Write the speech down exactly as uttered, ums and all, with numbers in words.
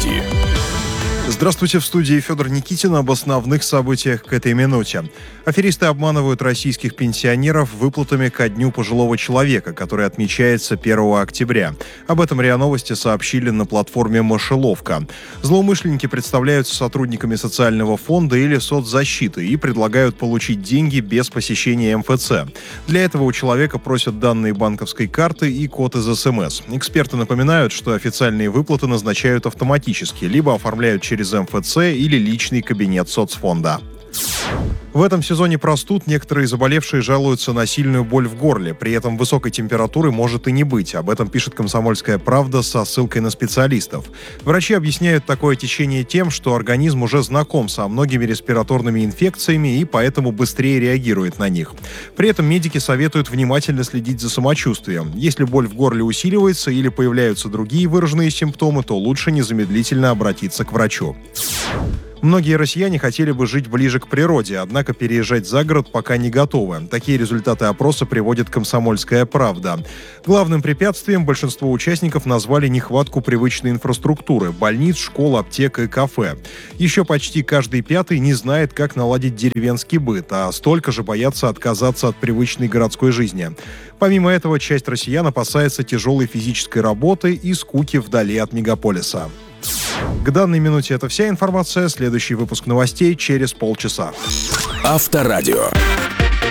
Новости. Здравствуйте, в студии Федор Никитин об основных событиях к этой минуте. Аферисты обманывают российских пенсионеров выплатами ко Дню пожилого человека, который отмечается первого октября. Об этом РИА Новости сообщили на платформе «Мышеловка». Злоумышленники представляются сотрудниками социального фонда или соцзащиты и предлагают получить деньги без посещения эм эф цэ. Для этого у человека просят данные банковской карты и код из эс эм эс. Эксперты напоминают, что официальные выплаты назначают автоматически, либо оформляют через через эм эф цэ или личный кабинет соцфонда. В этом сезоне простуд некоторые заболевшие жалуются на сильную боль в горле. При этом высокой температуры может и не быть. Об этом пишет «Комсомольская правда» со ссылкой на специалистов. Врачи объясняют такое течение тем, что организм уже знаком со многими респираторными инфекциями и поэтому быстрее реагирует на них. При этом медики советуют внимательно следить за самочувствием. Если боль в горле усиливается или появляются другие выраженные симптомы, то лучше незамедлительно обратиться к врачу. Многие россияне хотели бы жить ближе к природе, однако переезжать за город пока не готовы. Такие результаты опроса приводит «Комсомольская правда». Главным препятствием большинство участников назвали нехватку привычной инфраструктуры – больниц, школ, аптек и кафе. Еще почти каждый пятый не знает, как наладить деревенский быт, а столько же боятся отказаться от привычной городской жизни. Помимо этого, часть россиян опасается тяжелой физической работы и скуки вдали от мегаполиса. К данной минуте это вся информация. Следующий выпуск новостей через полчаса. Авторадио.